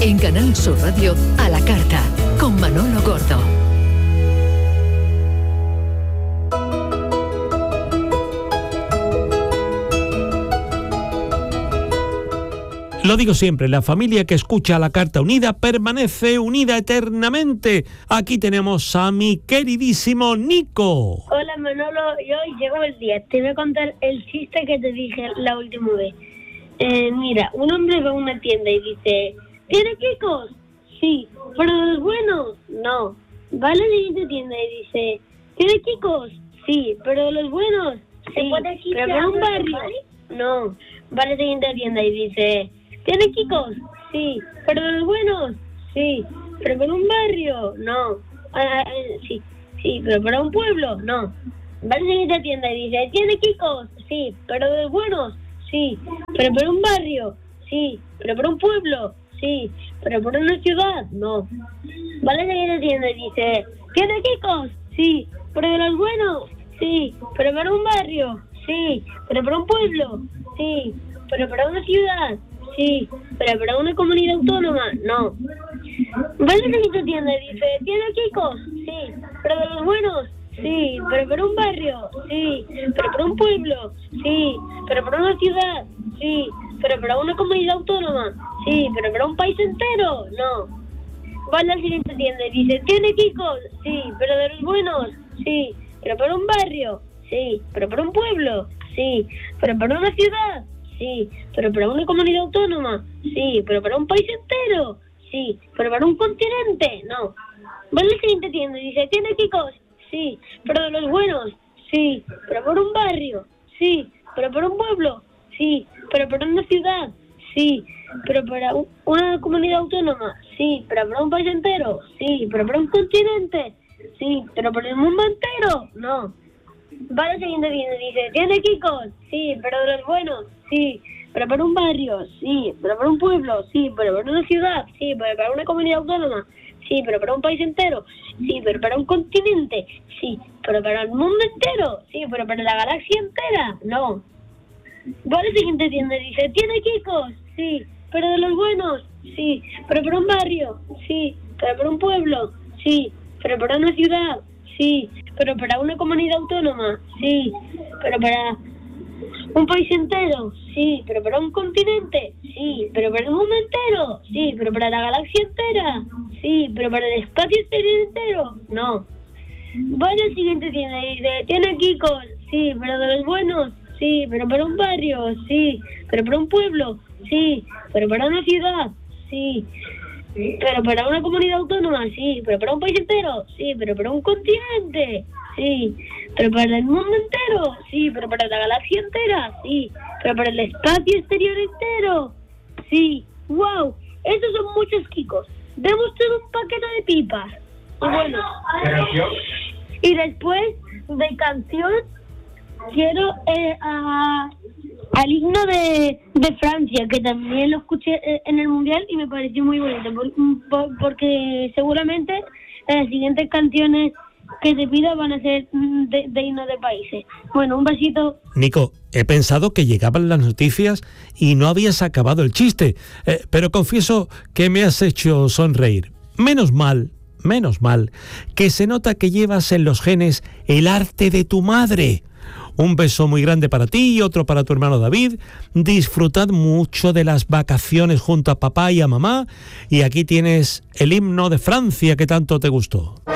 En Canal Sur Radio, a la carta, con Manolo Gordo. Lo digo siempre, la familia que escucha la Carta Unida permanece unida eternamente. Aquí tenemos a mi queridísimo Nico. Hola Manolo, yo hoy llego el día. Te voy a contar el chiste que te dije la última vez. Mira, un hombre va a una tienda y dice, ¿tiene quicos? Sí, pero de los buenos, no. Va a la siguiente tienda y dice, ¿tiene quicos? Sí, pero de los buenos, sí, pero por un barrio, no. Va a la siguiente tienda y dice, ¿tiene quicos? Sí, pero de los buenos, sí, pero por un barrio, no. Sí, pero para un pueblo, no. Va a la siguiente tienda y dice, ¿tiene quicos? Sí, pero de los buenos, sí, pero por un barrio, sí, pero por un pueblo, sí, pero por una ciudad, no. Va a la siguiente tienda y dice, ¿tiene quicos? Sí, pero de los buenos, sí, pero para un barrio, sí, pero para un pueblo, sí, pero para una ciudad, sí, pero para una comunidad autónoma, no. Va a la siguiente tienda y dice, ¿tiene quicos? Sí, pero de los buenos, sí, pero para un barrio, sí, pero para un pueblo, sí, pero para una ciudad, sí, pero para una comunidad autónoma, sí, pero para un país entero, no. Va a la siguiente tienda y dice, ¿tiene quicos? Sí, pero de los buenos, sí, pero para un barrio, sí, pero para un pueblo, sí, pero para una ciudad, sí, pero para una comunidad autónoma, sí, pero para un país entero, sí, pero para un continente, no. Va a la siguiente tienda y dice, ¿tiene quicos? Sí, pero de los buenos, sí, pero por un barrio, sí, pero por un pueblo, sí, pero para una ciudad, sí, pero para una comunidad autónoma, sí, pero para un país entero, sí, pero para un continente, sí, pero para el mundo entero, no. Va a la siguiente tienda y dice, ¿tiene quicos? Sí, pero de los buenos, sí, pero para un barrio, sí, pero para un pueblo, sí, pero para una ciudad, sí, pero para una comunidad autónoma, sí, pero para un país entero, sí, pero para un continente, sí, pero para el mundo entero, sí, pero para la galaxia entera, no. Va a la siguiente tienda y dice, ¿tiene quicos? Sí, pero de los buenos, sí, pero para un barrio, sí, pero para un pueblo, sí, pero para una ciudad, sí, pero para una comunidad autónoma, sí, pero para un país entero, sí, pero para un continente, sí, pero para el mundo entero, sí, pero para la galaxia entera, sí, pero para el espacio exterior entero, no. Va a la siguiente tienda y dice, ¿tiene quicos? Sí, pero de los buenos, sí, pero para un barrio, sí, pero para un pueblo, sí, pero para una ciudad, sí, pero para una comunidad autónoma, sí, pero para un país entero, sí, pero para un continente, sí, pero para el mundo entero, sí, pero para la galaxia entera, sí, pero para el espacio exterior entero, sí. ¡Wow! Esos son muchos quicos. Deme usted un paquete de pipas. Y bueno, y después de canción quiero al himno de Francia, que también lo escuché en el Mundial y me pareció muy bonito, porque seguramente las siguientes canciones que te pida van a ser de himno de países. Bueno, un besito. Nico, he pensado que llegaban las noticias y no habías acabado el chiste, pero confieso que me has hecho sonreír. Menos mal, que se nota que llevas en los genes el arte de tu madre. Un beso muy grande para ti y otro para tu hermano David. Disfrutad mucho de las vacaciones junto a papá y a mamá. Y aquí tienes el himno de Francia que tanto te gustó.